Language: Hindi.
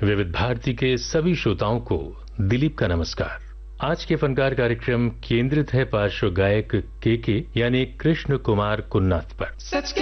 विविध भारती के सभी श्रोताओं को दिलीप का नमस्कार। आज के फनकार कार्यक्रम केंद्रित है पार्श्व गायक के यानी कृष्ण कुमार कुन्नाथ पर। सच